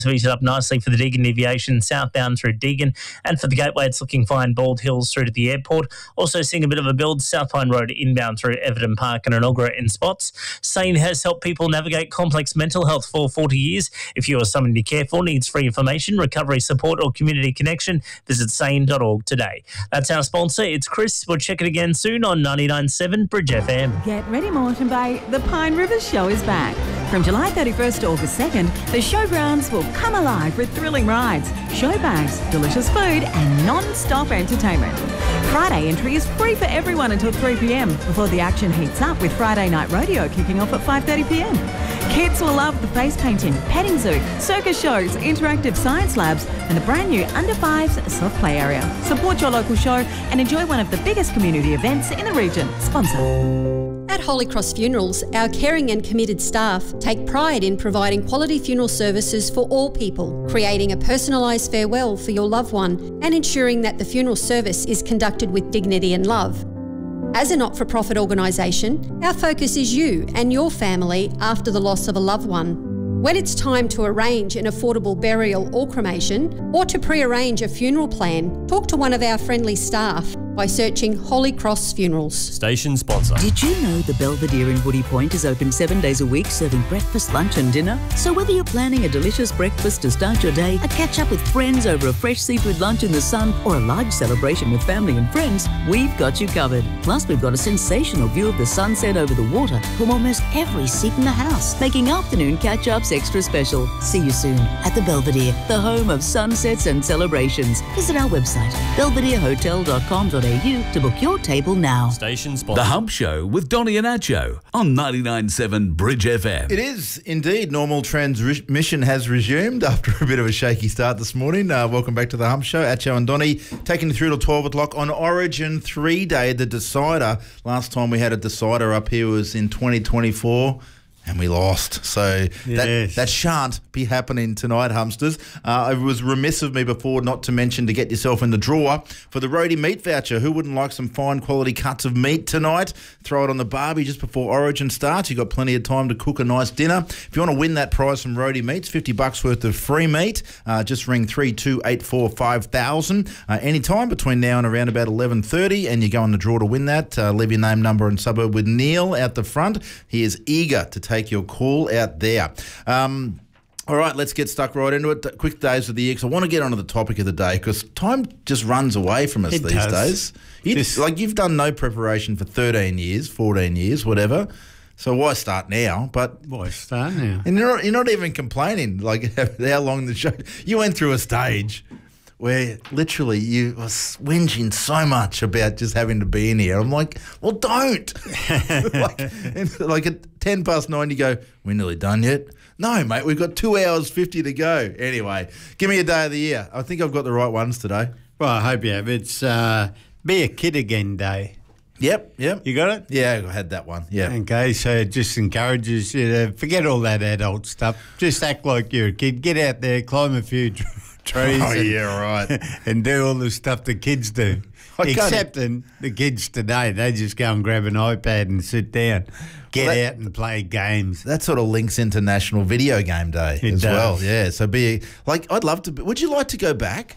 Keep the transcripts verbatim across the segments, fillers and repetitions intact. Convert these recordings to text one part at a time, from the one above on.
Heated up nicely for the Deagon deviation southbound through Deagon, and for the Gateway it's looking fine Bald Hills through to the airport. Also seeing a bit of a build South Pine Road inbound through Everton Park and Enoggera in spots. Sane has helped people navigate complex mental health for forty years. If you are someone to care for, needs free information, recovery support or community connection, visit sane dot org today. That's our sponsor. It's Chris. We'll check it again soon on ninety-nine point seven Bridge F M. Get ready, Moreton Bay. The Pine Rivers Show is back. From July thirty-first to August second, the showgrounds will come alive with thrilling rides, show bags, delicious food and non-stop entertainment. Friday entry is free for everyone until three p.m. before the action heats up with Friday Night Rodeo kicking off at five thirty p.m. Kids will love the face painting, petting zoo, circus shows, interactive science labs and the brand new Under Fives soft play area. Support your local show and enjoy one of the biggest community events in the region. Sponsor. At Holy Cross Funerals, our caring and committed staff take pride in providing quality funeral services for all people, creating a personalised farewell for your loved one and ensuring that the funeral service is conducted with dignity and love. As a not-for-profit organisation, our focus is you and your family after the loss of a loved one. When it's time to arrange an affordable burial or cremation, or to pre-arrange a funeral plan, talk to one of our friendly staff by searching Holy Cross Funerals. Station sponsor. Did you know the Belvedere in Woody Point is open seven days a week serving breakfast, lunch and dinner? So whether you're planning a delicious breakfast to start your day, a catch-up with friends over a fresh seafood lunch in the sun, or a large celebration with family and friends, we've got you covered. Plus, we've got a sensational view of the sunset over the water from almost every seat in the house, making afternoon catch-ups extra special. See you soon at the Belvedere, the home of sunsets and celebrations. Visit our website, belvedere hotel dot com dot a u to book your table now. Station sponsor. The Hump Show with Donny and Acho on ninety-nine point seven Bridge F M. It is indeed. Normal transmission has resumed after a bit of a shaky start this morning. Uh, welcome back to the Hump Show. Acho and Donny taking you through till twelve o'clock on Origin three Day, the decider. Last time we had a decider up here was in twenty twenty-four. And we lost. So yes. that that shan't be happening tonight, Humsters. Uh, it was remiss of me before not to mention to get yourself in the drawer for the Roadie Meat Voucher. Who wouldn't like some fine quality cuts of meat tonight? Throw it on the barbie just before Origin starts. You've got plenty of time to cook a nice dinner. If you want to win that prize from Roadie Meats, fifty bucks worth of free meat, uh, just ring three two eight four five thousand uh, anytime between now and around about eleven thirty, and you go on the draw to win that. Uh, leave your name, number and suburb with Neil out the front. He is eager to take your call out there. Um, all right, let's get stuck right into it. Quick days of the year, because I want to get onto the topic of the day, because time just runs away from us it these does. days. You, Just, like you've done no preparation for thirteen years, fourteen years, whatever. So why start now? But why start now? And you're not, you're not even complaining like how long the show. You went through a stage where literally you were whinging so much about just having to be in here. I'm like, well, don't. like, and like at ten past nine, you go, we're nearly done yet? No, mate, we've got two hours fifty to go. Anyway, give me a day of the year. I think I've got the right ones today. Well, I hope you have. It's uh, Be a Kid Again Day. Yep, yep. You got it? Yeah, I had that one, yeah. Okay, so it just encourages you to forget all that adult stuff. Just act like you're a kid. Get out there, climb a few tr- trees. Oh, and, yeah, right. And do all the stuff the kids do. I Except in the kids today, they just go and grab an iPad and sit down. Get well, that, out and play games. That sort of links into National Video Game Day it as does. well. Yeah, so be a, like, I'd love to. Be, would you like to go back,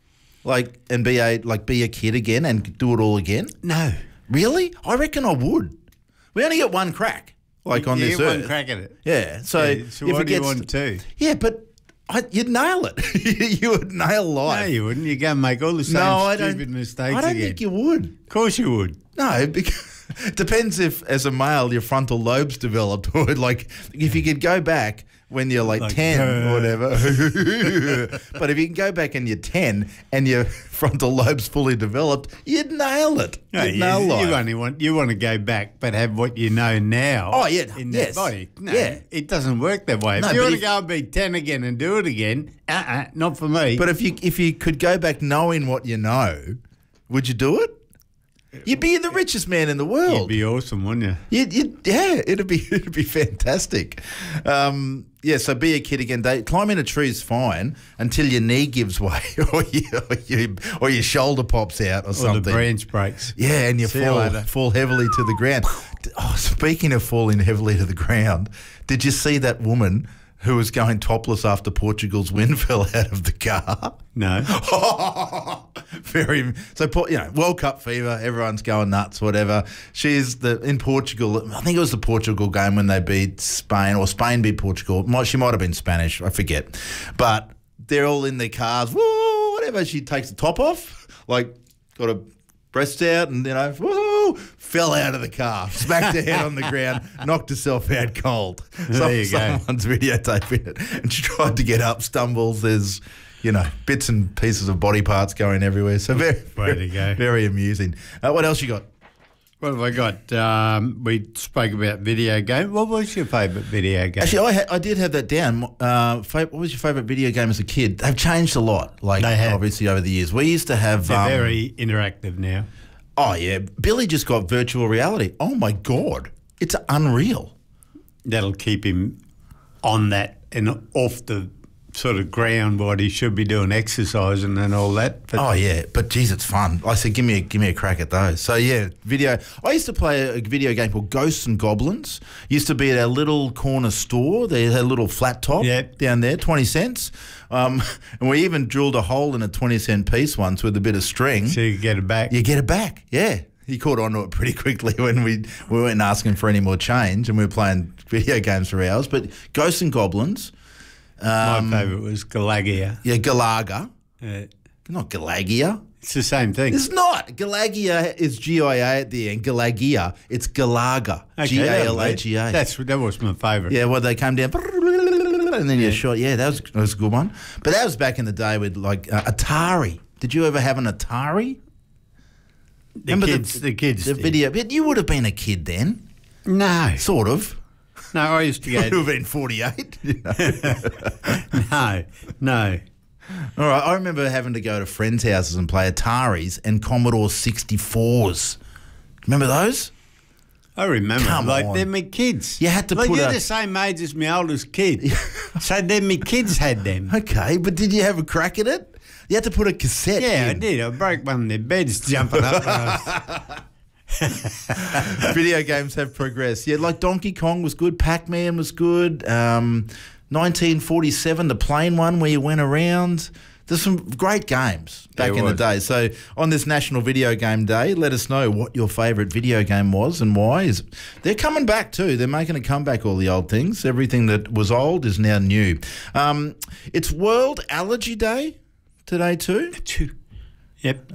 like, and be a like be a kid again and do it all again? No, really? I reckon I would. We only get one crack, like you, on you this get earth. one crack at it. Yeah. So, Yeah, so if what it do you gets want to? Yeah, but I, you'd nail it. You would nail life. No, you wouldn't. You go and make all the same no, I stupid don't, mistakes I don't again. think you would. Of course you would. No, because it depends if, as a male, your frontal lobes developed, or like if you could go back when you're like, like ten uh, or whatever. But if you can go back and you're ten and your frontal lobe's fully developed, you'd nail it. No, you'd you, nail life. You only want you want to go back, but have what you know now. Oh yeah, in yes. that body. No, yeah, it doesn't work that way. No, if you want if, to go and be ten again and do it again, uh, uh not for me. But if you if you could go back knowing what you know, would you do it? You'd be the richest man in the world. You'd be awesome, wouldn't you? You'd, you'd, yeah, it'd be it'd be fantastic. Um, yeah, so be a kid again. Day. Climbing a tree is fine until your knee gives way or, you, or, you, or your shoulder pops out or, or something. Or the branch breaks. Yeah, and you See fall, you fall heavily to the ground. Oh, speaking of falling heavily to the ground, did you see that woman who was going topless after Portugal's win fell out of the car. No. Very so, you know, World Cup fever. Everyone's going nuts. Whatever. She's the in Portugal. I think it was the Portugal game when they beat Spain, or Spain beat Portugal. Might, she might have been Spanish. I forget. But they're all in their cars. Woo, whatever. She takes the top off, like got a breast out, and you know, woo, fell out of the car, smacked her head on the ground, knocked herself out cold. There you go. Someone's videotaping it, and she tried to get up, stumbles. There's, you know, bits and pieces of body parts going everywhere. So very, Way to go. very amusing. Uh, what else you got? What have I got? Um, we spoke about video game. What was your favourite video game? Actually, I, ha- I did have that down. Uh, fa- what was your favourite video game as a kid? They've changed a lot. Like They have. obviously over the years. We used to have. They're um, very interactive now. Oh yeah, Billy just got virtual reality. Oh my God, it's unreal. That'll keep him on that and off the sort of ground what he should be doing, exercising and all that. But Oh yeah, but geez, it's fun. I said, give me a, give me a crack at those. So yeah, video. I used to play a video game called Ghosts and Goblins. Used to be at our little corner store. They had a little flat top Yep. down there, twenty cents. Um, and we even drilled a hole in a twenty cent piece once with a bit of string. so you can get it back. You get it back, yeah. He caught on to it pretty quickly when we we weren't asking for any more change, and we were playing video games for hours. But Ghosts and Goblins, My favourite was Galaga. yeah, Galaga, Uh, not Galagia. it's the same thing. It's not. Galagia is G I A at the end. Galagia, it's Galaga. Okay, G A that'll L A do. G A. That's that was my favourite. Yeah, well, they came down and then you shot. Yeah, that was, that was a good one. But that was back in the day with like uh, Atari. Did you ever have an Atari? The kids, the, kids. The did. video. But you would have been a kid then, No, sort of. no. I used to You would go. have been forty-eight. You know? no, no. All right, I remember having to go to friends' houses and play Ataris and Commodore sixty-fours. Remember those? I remember. Come like on. they're my kids. You had to like put you're a- the same age as my oldest kid. So then my kids had them. Okay, but did you have a crack at it? You had to put a cassette Yeah, I in. did. I broke one of their beds jumping up. when I was- Video games have progressed. Yeah, like Donkey Kong was good. Pac-Man was good. Um, nineteen forty-seven, the plane one where you went around. There's some great games back There in the was. day. So on this National Video Game Day, let us know what your favourite video game was and why. Is They're coming back too. They're making a comeback, all the old things. Everything that was old is now new. Um, it's World Allergy Day today too. Yep.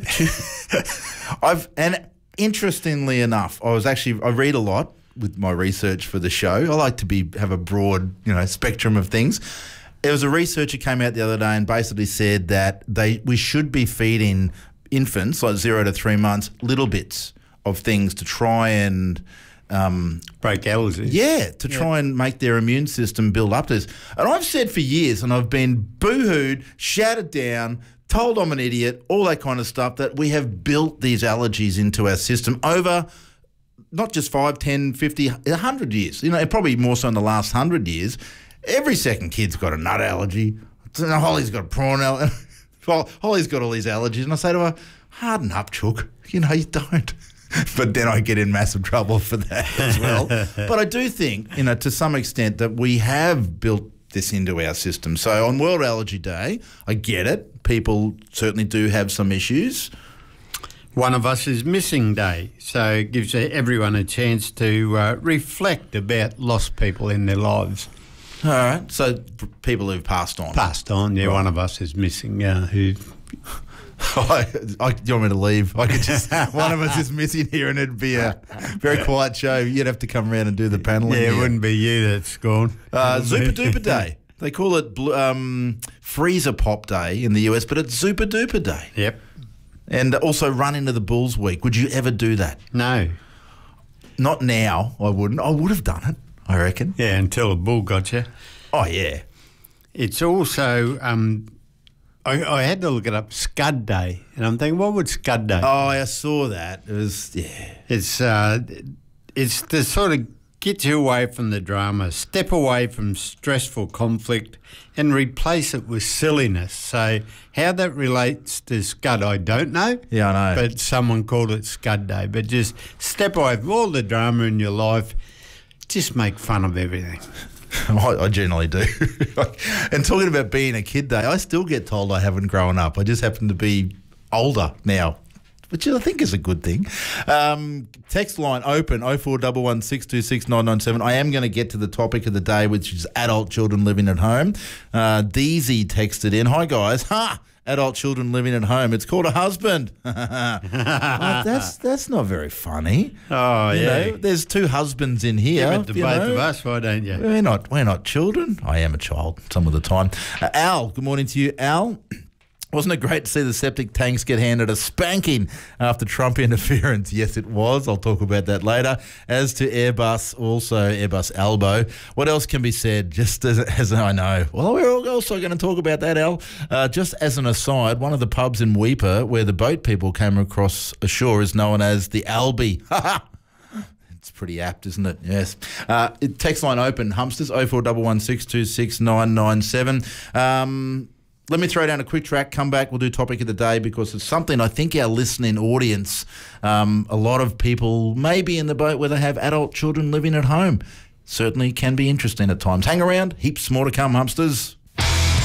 I've and interestingly enough, I was actually I read a lot with my research for the show. I like to be have a broad, you know, spectrum of things. There was a researcher came out the other day and basically said that they we should be feeding infants like zero to three months little bits of things to try and um, Break allergies. yeah, to try and make their immune system build up to this. And I've said for years, and I've been boo-hooed, shouted down, told I'm an idiot, all that kind of stuff, that we have built these allergies into our system over not just five, ten, fifty, a hundred years. You know, probably more so in the last hundred years. Every second kid's got a nut allergy. Holly's got a prawn allergy. Holly's got all these allergies. And I say to her, harden up, Chook. You know, you don't. But then I get in massive trouble for that as well. But I do think, you know, to some extent that we have built this into our system. So on World Allergy Day, I get it. People certainly do have some issues. One of us is missing day, so it gives everyone a chance to uh, reflect about lost people in their lives. All right. So p- people who've passed on. Passed on, yeah, one of us is missing. Uh, who? I, I, do you want me to leave? I could just, one of us is missing here and it'd be a very quiet show. You'd have to come around and do the paneling. Yeah, it here. wouldn't be you that's gone. Uh, Zuper Duper Day. They call it bl- um, Freezer Pop Day in the U S, but it's Zuper Duper Day. Yep. And also Run Into the Bulls Week. Would you ever do that? No. Not now, I wouldn't. I would have done it, I reckon. Yeah, until a bull got you. Oh, yeah. It's also, um, I, I had to look it up, Scud Day. And I'm thinking, what would Scud Day? Oh, I saw that. It was, yeah. It's uh, it's to sort of get you away from the drama, step away from stressful conflict and replace it with silliness. So how that relates to Scud, I don't know. Yeah, I know. But someone called it Scud Day. But just step away from all the drama in your life, just make fun of everything. I, I generally do. And talking about being a kid, though, I still get told I haven't grown up. I just happen to be older now, which I think is a good thing. Um, text line open oh four one one six two six nine nine seven. I am going to get to the topic of the day, which is adult children living at home. Uh, Deezy texted in, hi guys, ha! Adult children living at home. It's called a husband. Oh, that's that's not very funny. Oh, you yeah. know, there's two husbands in here. Give it to you both know. of us, why don't you? We're not we're not children. I am a child some of the time. Uh, Al, good morning to you, Al. Wasn't it great to see the septic tanks get handed a spanking after Trump interference? Yes, it was. I'll talk about that later. As to Airbus, also Airbus Albo. What else can be said? Just as, as I know. Well, we're also going to talk about that, Al. Uh, just as an aside, one of the pubs in Weipa where the boat people came across ashore is known as the Albi. It's pretty apt, isn't it? Yes. Uh, text line open, Humsters, oh four one one six two six nine nine seven. Um... Let me throw down a quick track, come back, we'll do topic of the day because it's something I think our listening audience, um, a lot of people may be in the boat where they have adult children living at home. Certainly can be interesting at times. Hang around, heaps more to come, Humsters.